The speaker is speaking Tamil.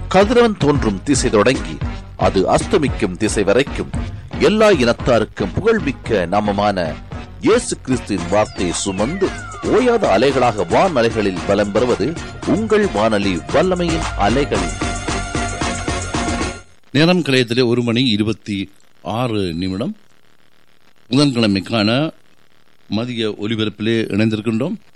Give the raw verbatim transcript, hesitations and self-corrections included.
கதிரவன் தோன்றும் திசை தொடங்கி அது அஸ்தமிக்கும் திசை வரைக்கும் எல்லா இனத்தாருக்கும் புகழ்மிக்க நாமமான இயேசு கிறிஸ்துவின் வார்த்தையை சுமந்து ஓயாத அலைகளாக வான் அலைகளில் பலம் பெறுவது உங்கள் வானொலி வல்லமையின் அலைகளில். நேரம் கலையத்திலே ஒரு மணி இருபத்தி ஆறு நிமிடம் புதன்கிழமைக்கான மதிய ஒலிபரப்பிலே இணைந்திருக்கின்றோம்.